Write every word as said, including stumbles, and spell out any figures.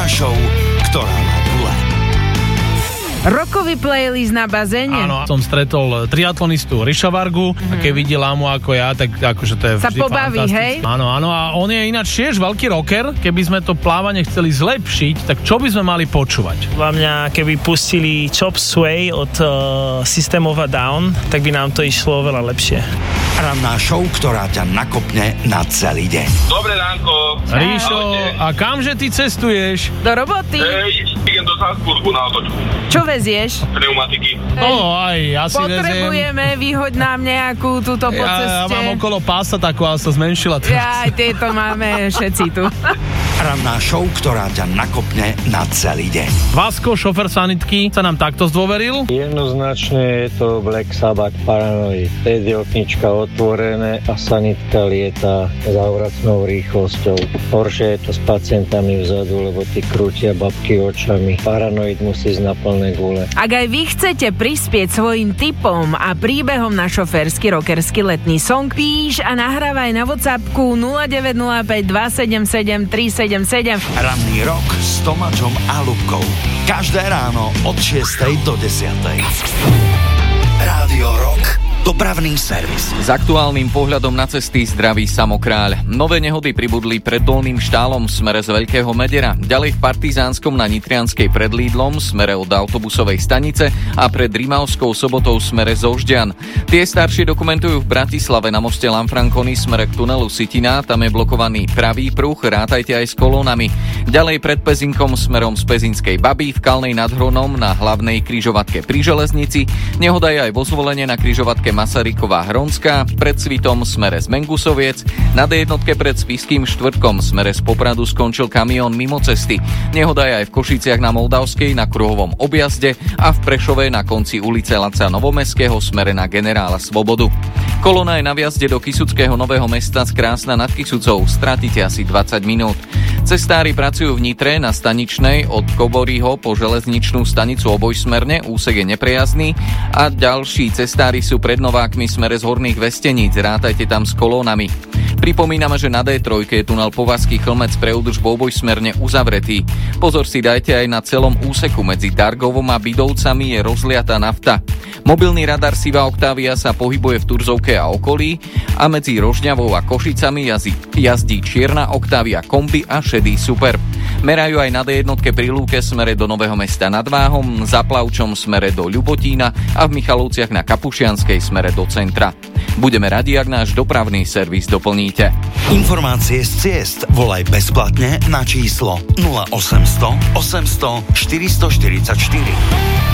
Ranná show, ktorá má gule. Rokový playlist na bazéne. Áno, som stretol triatlonistu Riša Vargu, mm-hmm. a keď vidí lámu ako ja, tak akože to je sa vždy pobaví, hej? Áno, áno, a on je ináč tiež veľký rocker. Keby sme to plávanie chceli zlepšiť, tak čo by sme mali počúvať? Podľa mňa, keby pustili Chop Sway od uh, System of a Down, tak by nám to išlo oveľa lepšie. Ranná show, ktorá ťa nakopne na celý deň. Dobré ránko. Ríšo, a kamže ty cestuješ? Do roboty? Ej, idem do Salzburgu na otočku. Čo vezieš? Pneumatiky. No, aj ja si Potrebujeme, vyhoď nám nejakú túto po ja, ceste. ja mám okolo pása takú, ale sa zmenšila. Ja, aj tieto máme všetci tu. Ranná show, ktorá ťa nakopne na celý deň. Vasko, šofer sanitky, sa nám takto zdôveril. Jednoznačne je to Black Sabbath Paranoid. Vtedy oknička otvorené a sanitka lieta s auracnou rýchlosťou. Horšie je to s pacientami vzadu, lebo ty krútia babky očami. Paranoid musí ísť na plné gule. Ak aj vy chcete prispieť svojim tipom a príbehom na šoférsky rockerský letný song, píš a nahrávaj na WhatsAppku nula deväť nula päť dva sedem sedem tri sedem sedem. Ranný rok s Tomáčom a Ľubkou. Každé ráno od šiestej do desiatej. Rádio Rock. Dopravný servis. S aktuálnym pohľadom na cesty zdraví Samokráľ. Nové nehody pribudli pred Dolným Štálom v smere z Veľkého Medera, ďalej v Partizánskom na Nitrianskej pred Lídlom v smere od autobusovej stanice a pred Rimavskou Sobotou v smere z Ožďan. Tie staršie dokumentujú v Bratislave na moste Lanfranconi v smere k tunelu Sitina, tam je blokovaný pravý pruh, rátajte aj s kolónami. Ďalej pred Pezinkom smerom z Pezinskej Baby, v Kalnej nad Hronom na hlavnej križovatke pri železnici, nehoda je aj vo Zvolenie na križovatke Masaryková Hronská, pred Svitom smere z Mengusoviec, na dé jednotke pred Spišským štvrtkom smere z Popradu skončil kamión mimo cesty. Nehoda je aj v Košiciach na Moldavskej na kruhovom objazde a v Prešove na konci ulice Laca Novomestského smere na Generála Svobodu. Kolona je na vjazde do Kysuckého Nového Mesta z Krásna nad Kysucou, stratíte asi dvadsať minút. Cestári pracujú v Nitre na staničnej od Koborího po železničnú stanicu obojsmerne, úsek je neprejazdný a ďalší cestári sú pred Novákmi smere z Horných Vesteníc, rátajte tam s kolónami. Pripomíname, že na dé tri je tunel Povazký Chlmec pre údržbu obojsmerne uzavretý. Pozor si dajte aj na celom úseku medzi Dargovom a Bidovcami je rozliatá nafta. Mobilný radar Siva Octavia sa pohybuje v Turzovke a okolí a medzi Rožňavou a Košicami jazdí, jazdí čierna Octavia kombi a šedý Superb. Merajú aj na dé jednotke pri Lúke smere do Nového Mesta nad Váhom, za Plavčom smere do Ľubotína a v Michalovciach na Kapušianskej smere do centra. Budeme radi, ak náš dopravný servis doplníte. Informácie z ciest volaj bezplatne na číslo nula osemsto osemsto štyristo štyridsaťštyri.